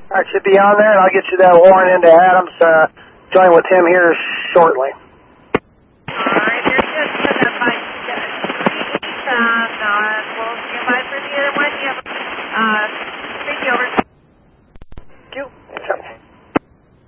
All right, should be on there, and I'll get you that Warren into Adams. Join with him here shortly.